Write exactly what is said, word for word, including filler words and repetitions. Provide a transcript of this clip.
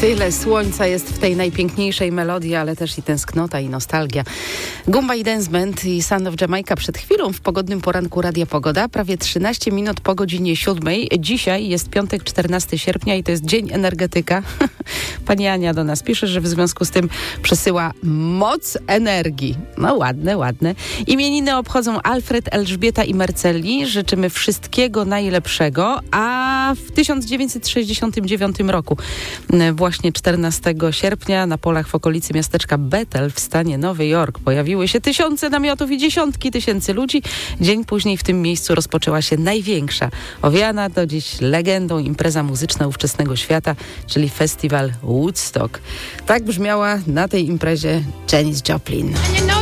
Tyle słońca jest w tej najpiękniejszej melodii, ale też i tęsknota i nostalgia. Gumba i Dance Band i Son of Jamaica przed chwilą w pogodnym poranku Radia Pogoda. Prawie trzynaście minut po godzinie siódmej. Dzisiaj jest piątek, czternastego sierpnia i to jest Dzień Energetyka. Pani Ania do nas pisze, że w związku z tym przesyła moc energii. No ładne, ładne. Imieniny obchodzą Alfred, Elżbieta i Marcelli. Życzymy wszystkiego najlepszego. A w tysiąc dziewięćset sześćdziesiątym dziewiątym roku właśnie czternastego sierpnia na polach w okolicy miasteczka Bethel w stanie Nowy Jork pojawiły się tysiące namiotów i dziesiątki tysięcy ludzi. Dzień później w tym miejscu rozpoczęła się największa, owiana do dziś legendą impreza muzyczna ówczesnego świata, czyli festiwal Woodstock. Tak brzmiała na tej imprezie Janis Joplin.